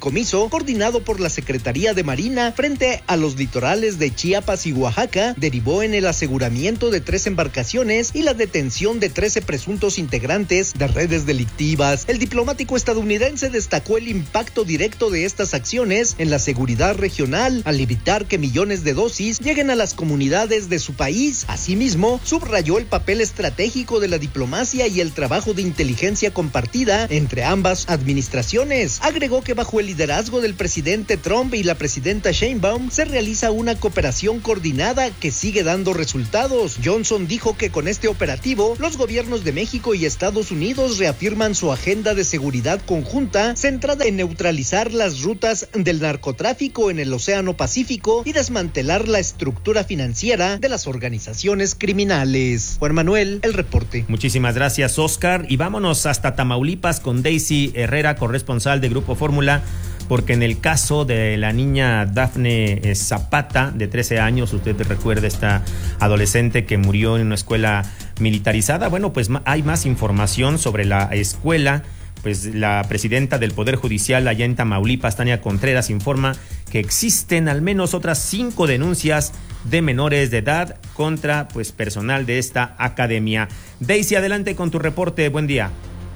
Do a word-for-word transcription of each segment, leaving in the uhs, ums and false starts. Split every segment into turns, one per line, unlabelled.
fideicomiso coordinado por la Secretaría de Marina frente a los litorales de Chiapas y Oaxaca derivó en el aseguramiento de tres embarcaciones y la detención de trece presuntos integrantes de redes delictivas. El diplomático estadounidense destacó el impacto directo de estas acciones en la seguridad regional al evitar que millones de dosis lleguen a las comunidades de su país. Asimismo, subrayó el papel estratégico de la diplomacia y el trabajo de inteligencia compartida entre ambas administraciones. Agregó que bajo el liderazgo del presidente Trump y la presidenta Sheinbaum se realiza una cooperación coordinada que sigue dando resultados. Johnson dijo que con este operativo, los gobiernos de México y Estados Unidos reafirman su agenda de seguridad conjunta centrada en neutralizar las rutas del narcotráfico en el Océano Pacífico y desmantelar la estructura financiera de las organizaciones criminales. Juan Manuel, el reporte.
Muchísimas gracias, Oscar. Y vámonos hasta Tamaulipas con Daisy Herrera, corresponsal de Grupo Fórmula, porque en el caso de la niña Dafne Zapata, de trece años, usted recuerda esta adolescente que murió en una escuela militarizada, bueno, pues hay más información sobre la escuela. Pues la presidenta del Poder Judicial allá en Tamaulipas, Tania Contreras, informa que existen al menos otras cinco denuncias de menores de edad contra pues personal de esta academia. Daisy, adelante con tu reporte. Buen día.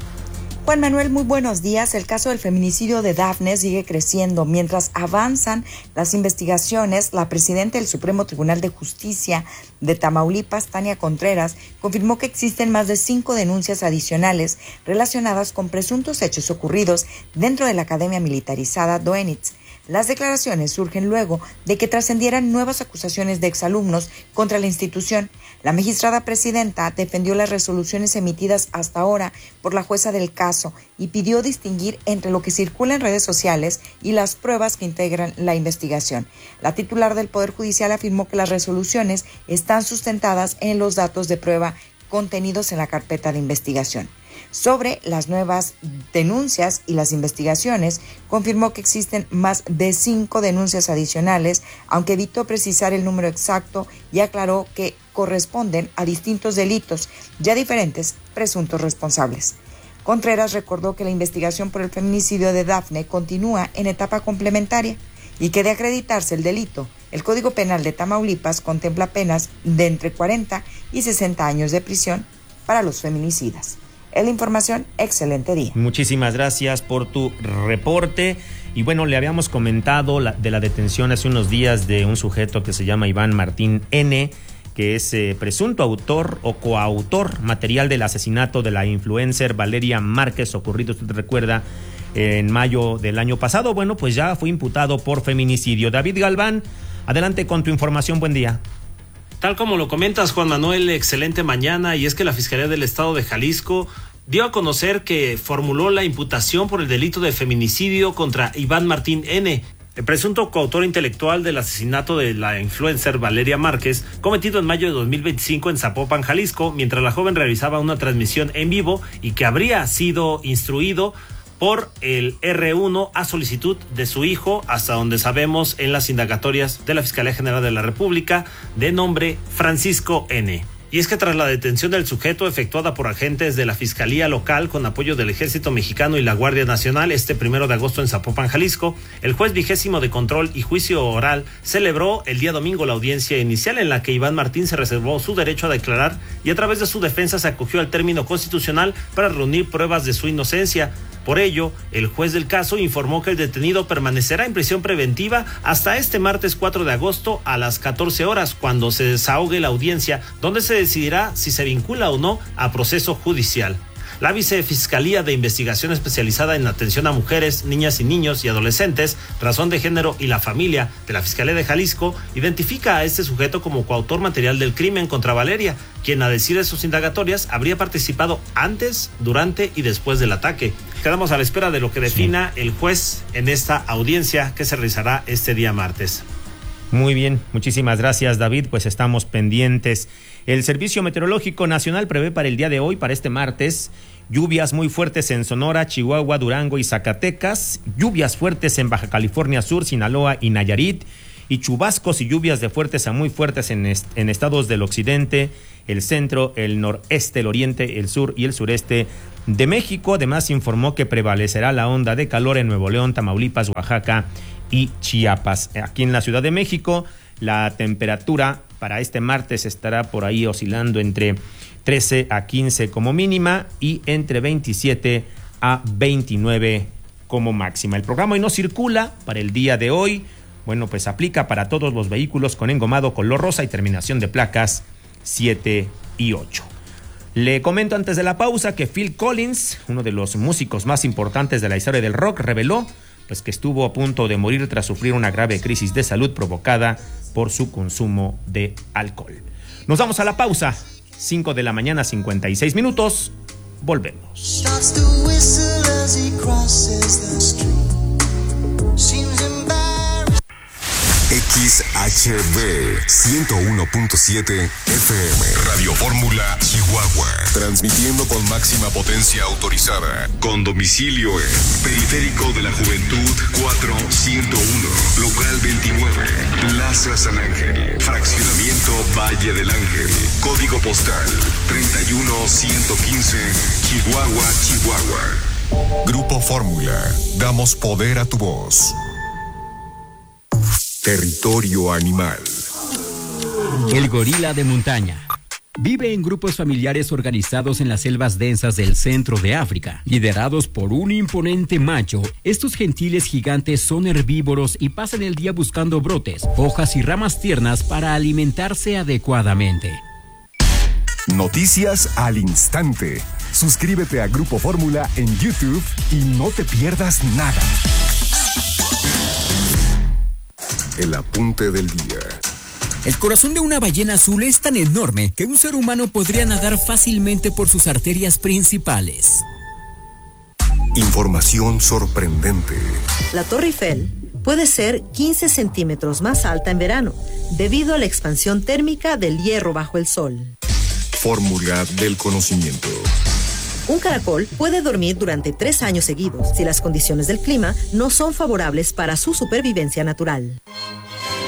Juan Manuel, muy buenos días. El caso del feminicidio de Dafne sigue creciendo. Mientras avanzan las investigaciones, la presidenta del Supremo Tribunal de Justicia de Tamaulipas, Tania Contreras, confirmó que existen más de cinco denuncias adicionales relacionadas con presuntos hechos ocurridos dentro de la Academia Militarizada Doenitz. Las declaraciones surgen luego de que trascendieran nuevas acusaciones de exalumnos contra la institución. La magistrada presidenta defendió las resoluciones emitidas hasta ahora por la jueza del caso y pidió distinguir entre lo que circula en redes sociales y las pruebas que integran la investigación. La titular del Poder Judicial afirmó que las resoluciones están sustentadas en los datos de prueba contenidos en la carpeta de investigación. Sobre las nuevas denuncias y las investigaciones, confirmó que existen más de cinco denuncias adicionales, aunque evitó precisar el número exacto y aclaró que corresponden a distintos delitos, ya diferentes presuntos responsables. Contreras recordó que la investigación por el feminicidio de Dafne continúa en etapa complementaria y que de acreditarse el delito, el Código Penal de Tamaulipas contempla penas de entre cuarenta y sesenta años de prisión para los feminicidas. Es la información, excelente día.
Muchísimas gracias por tu reporte. Y bueno, le habíamos comentado la, de la detención hace unos días de un sujeto que se llama Iván Martín N., que es eh, presunto autor o coautor material del asesinato de la influencer Valeria Márquez, ocurrido, usted recuerda, en mayo del año pasado. Bueno, pues ya fue imputado por feminicidio. David Galván, adelante con tu información. Buen día.
Tal como lo comentas, Juan Manuel, excelente mañana, y es que la Fiscalía del Estado de Jalisco dio a conocer que formuló la imputación por el delito de feminicidio contra Iván Martín N., el presunto coautor intelectual del asesinato de la influencer Valeria Márquez, cometido en mayo de dos mil veinticinco en Zapopan, Jalisco, mientras la joven realizaba una transmisión en vivo y que habría sido instruido por el erre uno a solicitud de su hijo, hasta donde sabemos en las indagatorias de la Fiscalía General de la República, de nombre Francisco N. Y es que tras la detención del sujeto efectuada por agentes de la Fiscalía Local con apoyo del Ejército Mexicano y la Guardia Nacional este primero de agosto en Zapopan, Jalisco, el juez vigésimo de control y juicio oral celebró el día domingo la audiencia inicial en la que Iván Martín se reservó su derecho a declarar y a través de su defensa se acogió al término constitucional para reunir pruebas de su inocencia. Por ello, el juez del caso informó que el detenido permanecerá en prisión preventiva hasta este martes cuatro de agosto a las catorce horas, cuando se desahogue la audiencia, donde se decidirá si se vincula o no a proceso judicial. La Vicefiscalía de Investigación Especializada en Atención a Mujeres, Niñas y Niños y Adolescentes, Razón de Género y la Familia de la Fiscalía de Jalisco identifica a este sujeto como coautor material del crimen contra Valeria, quien a decir de sus indagatorias habría participado antes, durante y después del ataque. Quedamos a la espera de lo que defina el juez en esta audiencia que se realizará este día martes.
Muy bien, muchísimas gracias, David, pues estamos pendientes. El Servicio Meteorológico Nacional prevé para el día de hoy, para este martes, lluvias muy fuertes en Sonora, Chihuahua, Durango y Zacatecas, lluvias fuertes en Baja California Sur, Sinaloa y Nayarit, y chubascos y lluvias de fuertes a muy fuertes en, est- en estados del occidente el centro, el noreste, el oriente, el sur y el sureste de México. Además, informó que prevalecerá la onda de calor en Nuevo León, Tamaulipas, Oaxaca y Chiapas. Aquí en la Ciudad de México, la temperatura para este martes estará por ahí oscilando entre trece a quince como mínima y entre veintisiete a veintinueve como máxima. El programa hoy no circula para el día de hoy. Bueno, pues aplica para todos los vehículos con engomado color rosa y terminación de placas siete y ocho. Le comento antes de la pausa que Phil Collins, uno de los músicos más importantes de la historia del rock, reveló pues que estuvo a punto de morir tras sufrir una grave crisis de salud provocada por su consumo de alcohol. Nos vamos a la pausa. cinco de la mañana, cincuenta y seis minutos. Volvemos.
X H B ciento uno punto siete F M Radio Fórmula Chihuahua, transmitiendo con máxima potencia autorizada, con domicilio en Periférico de la Juventud cuatro ciento uno, local veintinueve, Plaza San Ángel, fraccionamiento Valle del Ángel, código postal treinta y uno ciento quince, Chihuahua, Chihuahua. Grupo Fórmula, damos poder a tu voz. Territorio animal.
El gorila de montaña. Vive en grupos familiares organizados en las selvas densas del centro de África, liderados por un imponente macho. Estos gentiles gigantes son herbívoros y pasan el día buscando brotes, hojas y ramas tiernas para alimentarse adecuadamente.
Noticias al instante. Suscríbete a Grupo Fórmula en YouTube y no te pierdas nada. El apunte del día.
El corazón de una ballena azul es tan enorme que un ser humano podría nadar fácilmente por sus arterias principales.
Información sorprendente.
La Torre Eiffel puede ser quince centímetros más alta en verano, debido a la expansión térmica del hierro bajo el sol.
Fórmula del conocimiento.
Un caracol puede dormir durante tres años seguidos si las condiciones del clima no son favorables para su supervivencia natural.